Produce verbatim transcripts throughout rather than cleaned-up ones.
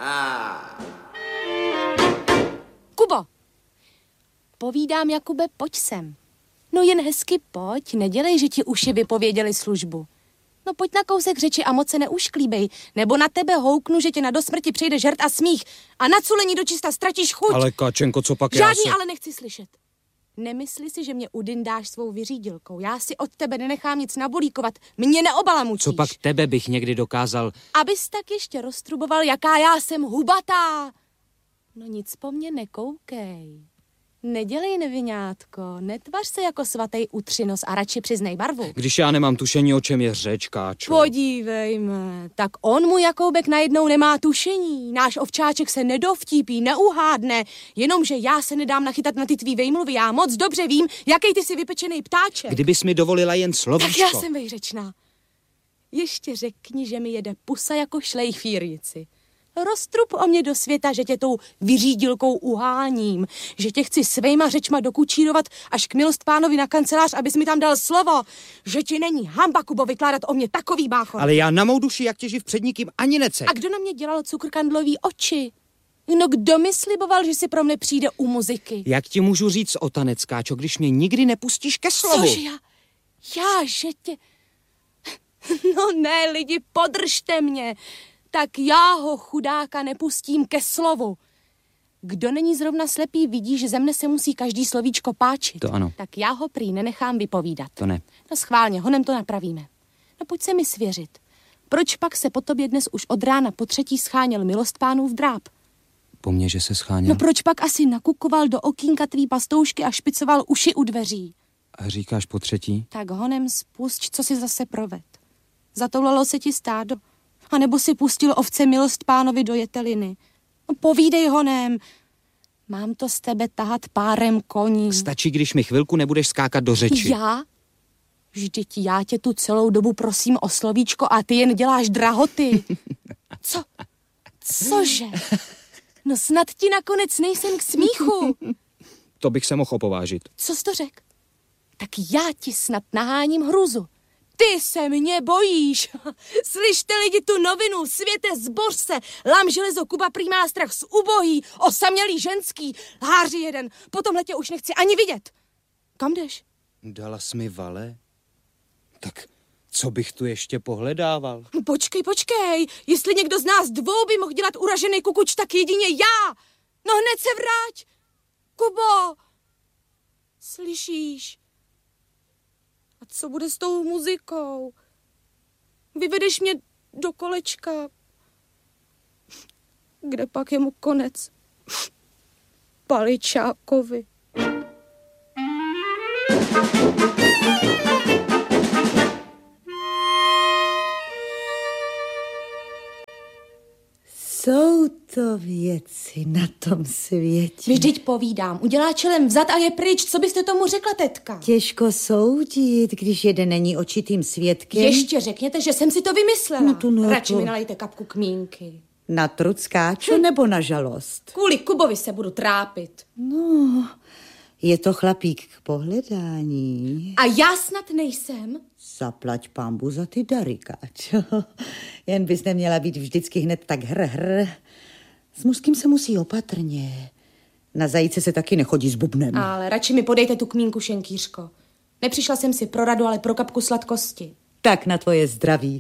Ah. Kubo, povídám, Jakube, pojď sem. No jen hezky pojď, nedělej, že ti uši vypověděli službu. No pojď na kousek řeči a moc se neušklíbej, nebo na tebe houknu, že tě na dosmrti přijde žert a smích a na culení dočista ztratíš chuť. Ale Káčenko, co pak Žádný já se... ale nechci slyšet. Nemysli si, že mě udyndáš svou vyřídilkou. Já si od tebe nenechám nic nabolíkovat. Mě neobalamutíš. Co pak tebe bych někdy dokázal... Abys tak ještě roztruboval, jaká já jsem hubatá. No nic po mně nekoukej. Nedělej nevinátko, netvař se jako svatý utřinos a radši přiznej barvu. Když já nemám tušení, o čem je řeč, Káčo. Podívejme, tak on mu Jakoubek najednou nemá tušení. Náš ovčáček se nedovtípí, neuhádne, jenomže já se nedám nachytat na ty tvý vejmluvy. Já moc dobře vím, jaký ty jsi vypečený ptáček. Kdybys mi dovolila jen slovíčko. Tak já jsem vejřečná. Ještě řekni, že mi jede pusa jako šlejfírnici. Roztrup o mě do světa, že tě tou vyřídilkou uháním, že tě chci svejma řečma dokučírovat až k milost pánovi na kancelář, abys mi tam dal slovo, že ti není hamba, Kubo, vykládat o mě takový báchor. Ale já na mou duši, jak tě živ před nikým, ani neceď. A kdo na mě dělal cukrkandlový oči? No kdo mi sliboval, že si pro mne přijde u muziky? Jak ti můžu říct o tanec, Káčo, když mě nikdy nepustíš ke slovu? Cože já? Já, že tě... No ne, lidi, podržte mě. Tak já ho, chudáka, nepustím ke slovu. Kdo není zrovna slepý, vidí, že ze mne se musí každý slovíčko páčit. To ano. Tak já ho prý nenechám vypovídat. To ne. No schválně, honem to napravíme. No pojď se mi svěřit. Proč pak se po tobě dnes už od rána po třetí scháněl milost pánův dráp? Po mně, že se scháněl? No proč pak asi nakukoval do okýnka tvý pastoušky a špicoval uši u dveří? A říkáš po třetí? Tak honem spusť, co si zase proved. Zatoulalo se ti stádo. A nebo si pustil ovce milost pánovi do jeteliny. No, povídej honem. Mám to z tebe tahat párem koní. Stačí, když mi chvilku nebudeš skákat do řeči. Já? Vždyť já tě tu celou dobu prosím o slovíčko a ty jen děláš drahoty. Co? Cože? No snad ti nakonec nejsem k smíchu. To bych se mohl opovážit. Co jsi to řek? Tak já ti snad naháním hrůzu. Ty se mě bojíš. Slyšte lidi tu novinu, světe zboř se. Lam železo, Kuba prý má strach z ubohý, osamělý ženský, háři jeden. Potom letě už nechci ani vidět. Kam jdeš? Dala jsi mi vale? Tak co bych tu ještě pohledával? Počkej, počkej. Jestli někdo z nás dvou by mohl dělat uražený kukuč, tak jedině já. No hned se vrať. Kubo, slyšíš? A co bude s tou muzikou? Vyvedeš mě do kolečka. Kde pak je mu konec? Paličákovi. Jsou to věci na tom světě. Vždyť povídám, udělá čelem vzad a je pryč. Co byste tomu řekla, tetka? Těžko soudit, když jeden není očitým svědkem. Ještě řekněte, že jsem si to vymyslela. No to ne, Radši to... mi nalejte kapku kmínky. Na truc, Káčo, nebo na žalost? Kvůli Kubovi se budu trápit. No, je to chlapík k pohledání. A já snad nejsem? Zaplať pambu za ty dary, Káčo. Jen bys neměla být vždycky hned tak hr, hr. S mužským se musí opatrně. Na zajíce se taky nechodí s bubnem. Ale radši mi podejte tu kmínku, šenkýřko. Nepřišla jsem si pro radu, ale pro kapku sladkosti. Tak na tvoje zdraví.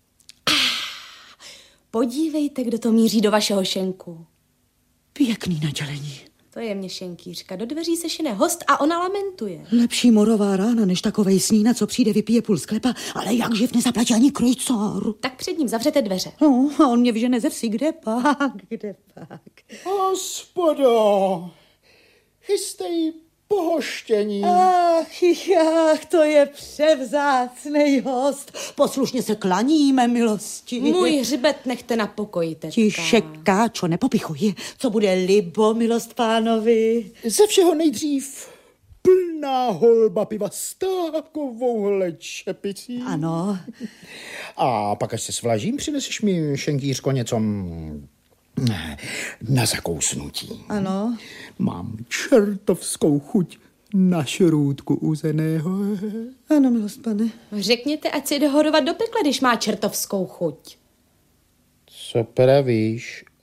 Podívejte, kdo to míří do vašeho šenku. Pěkný nadělení. To je mě šenkýřka. Do dveří se šine host a ona lamentuje. Lepší morová rána, než takovej snína, co přijde, vypije půl sklepa, ale jak živ nezaplatí ani krojcár. Tak před ním zavřete dveře. No, a on mě vyžene ze vsi, kde pak, kde pak. Hospodo, chystej pohoštění. Ach, ach, to je převzácnej host. Poslušně se klaníme, milosti. Můj hřbet nechte na pokoji, teďka. Tiše, Káčo, nepopichuj. Co bude libo, milost pánovi? Ze všeho nejdřív plná holba piva s takovouhle čepicí. Ano. A pak, až se svlažím, přineseš mi, šenkýřko, něco na zakousnutí. Ano. Mám čertovskou chuť na šrůdku uzeného. Ano, milost pane. Řekněte, ať si jde horovat do pekla, když má čertovskou chuť. Co pravíš,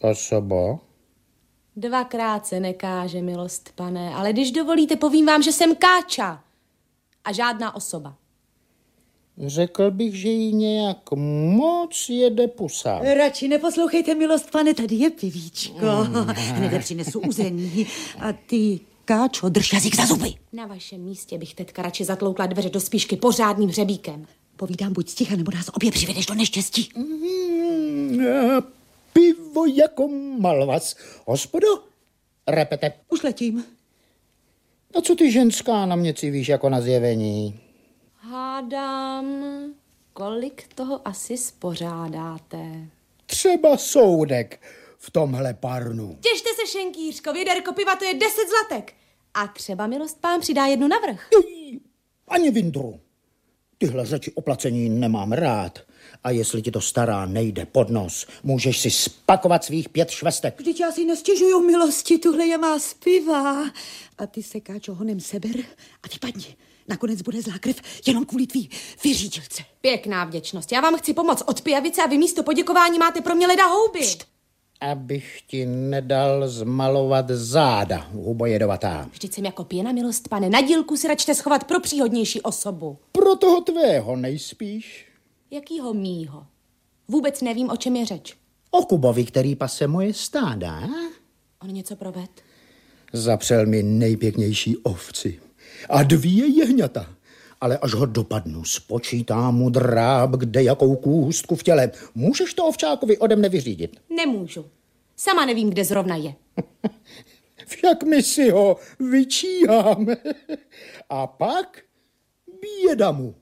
Osoba? Dvakrát se nekáže, milost pane, ale když dovolíte, povím vám, že jsem Káča a žádná osoba. Řekl bych, že jí nějak moc jede pusa. Radši neposlouchejte, milost pane, tady je pivíčko. Mm. Hned přinesu uzení. A ty, Káčo, drž jazyk za zuby. Na vašem místě bych teďka radši zatloukla dveře do spíšky pořádným hřebíkem. Povídám, buď sticha, nebo nás obě přivedeš do neštěstí. Mm, pivo jako malvas. Hospodo, repete. Už letím. A co ty ženská na mě civíš jako na zjevení? Hádám, kolik toho asi spořádáte. Třeba soudek v tomhle parnu. Těšte se, šenkýřko, věderko piva, to je deset zlatek. A třeba milost pán přidá jednu navrch. Ej, ani vindru. Tyhle řeči o placení nemám rád. A jestli ti to stará nejde pod nos, můžeš si spakovat svých pět švestek. Vždyť já si nestěžuju, milosti, tuhle je má zpěvá. A ty se, Káčo, honem seber a vypadni. Nakonec bude zlá krev jenom kvůli tvý vyřídilce. Pěkná vděčnost. Já vám chci pomoct od pijavice a vy místo poděkování máte pro mě leda houby. Pšt. Abych ti nedal zmalovat záda, hubo jedovatá. Vždyť jsem jako pěna, milost pane. Na dílku si račte schovat pro příhodnější osobu. Pro toho tvého nejspíš. Jakýho mýho? Vůbec nevím, o čem je řeč. O Kubovi, který pase moje stáda. On něco proved? Zapřel mi nejpěknější ovci a dvě jehňata. Ale až ho dopadnu, spočítám mu dráb, kde jakou kůstku v těle. Můžeš to ovčákovi ode mne vyřídit? Nemůžu. Sama nevím, kde zrovna je. Však my si ho vyčíháme. A pak běda mu.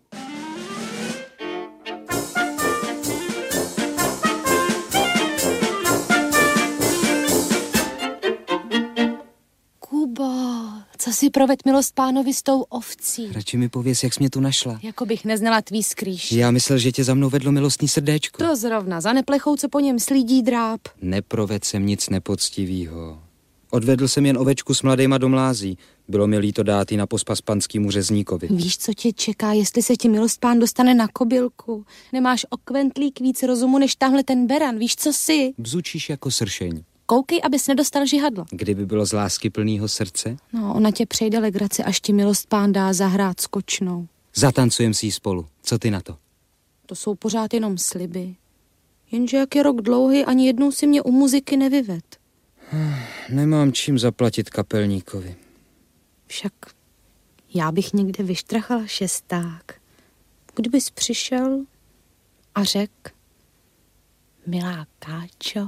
Kubo, co si proved, milost pánovi, s tou ovcí? Radši mi pověz, jak jsi mě tu našla. Jako bych neznala tvý skrýš. Já myslel, že tě za mnou vedlo milostný srdéčko. To zrovna, za neplechou, co po něm slídí dráp. Neproved jsem nic nepoctivýho. Odvedl jsem jen ovečku s mladejma do mlází. Bylo mi líto dát ji na pospas panskýmu řezníkovi. Víš, co tě čeká, jestli se ti milost pán dostane na kobylku? Nemáš o kventlík víc rozumu než tamhle ten beran, víš, co jsi? Bzučíš jako sršeň. Koukej, abys nedostal žihadlo. Kdyby bylo z lásky plnýho srdce? No, ona tě přejde legraci, až ti milost pán dá zahrát skočnou. Zatancujem si ji spolu. Co ty na to? To jsou pořád jenom sliby. Jenže jak je rok dlouhý, ani jednou si mě u muziky nevyved. Nemám čím zaplatit kapelníkovi. Však já bych někde vyštrachala šesták. Kdybys přišel a řekl, milá Káčo.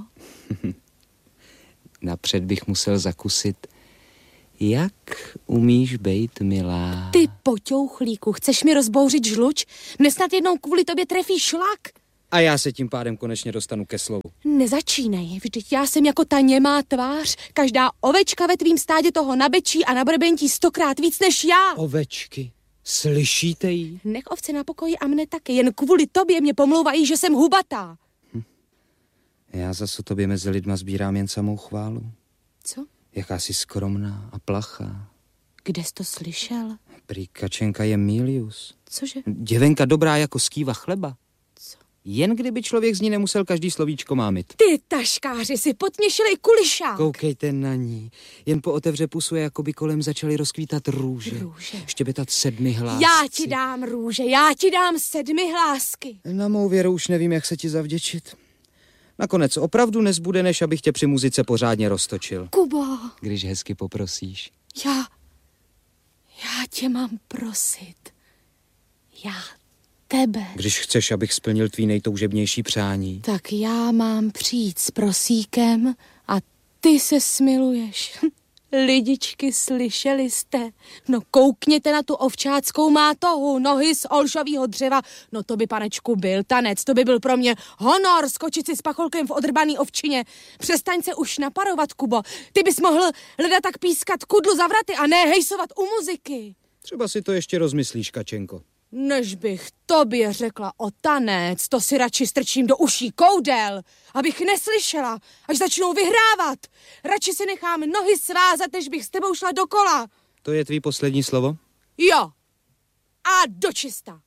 Napřed bych musel zakusit, jak umíš bejt milá. Ty poťouchlíku, chceš mi rozbouřit žluč? Mne snad jednou kvůli tobě trefí šlak. A já se tím pádem konečně dostanu ke slovu. Nezačínej, vždyť já jsem jako ta němá tvář. Každá ovečka ve tvým stádě toho nabečí a nabrbentí stokrát víc než já. Ovečky, slyšíte jí? Nech ovce na pokoji a mne taky, jen kvůli tobě mě pomlouvají, že jsem hubatá. Hm. Já zase tobě mezi lidma sbírám jen samou chválu. Co? Jaká jsi skromná a plachá. Kde jsi to slyšel? Prý Kačenka je Milius. Cože? Děvenka dobrá jako skýva chleba. Co? Jen kdyby člověk z ní nemusel každý slovíčko mámit. Ty taškáři si potměšili kulišák. Koukejte na ní. Jen po otevře pusu, jako by kolem začaly rozkvítat růže. Růže. Štěbetat sedmi hlásci. Já ti dám růže, já ti dám sedmi hlásky. Na mou věru už nevím, jak se ti zavděčit. Nakonec opravdu nezbude, než abych tě při muzice pořádně roztočil. Kubo. Když hezky poprosíš. Já, já tě mám prosit. Já tebe. Když chceš, abych splnil tvý nejtoužebnější přání. Tak já mám přijít s prosíkem a ty se smiluješ. Lidičky, slyšeli jste? No koukněte na tu ovčáckou mátohu, nohy z olšovýho dřeva. No to by, panečku, byl tanec, to by byl pro mě honor skočit si s pacholkem v odrbaný ovčině. Přestaň se už naparovat, Kubo. Ty bys mohl leda tak pískat kudlu za vraty a ne hejsovat u muziky. Třeba si to ještě rozmyslíš, Kačenko. Než bych tobě řekla o tanec, to si radši strčím do uší koudel, abych neslyšela, až začnou vyhrávat. Radši si nechám nohy svázat, než bych s tebou šla dokola. To je tvý poslední slovo? Jo. A dočista.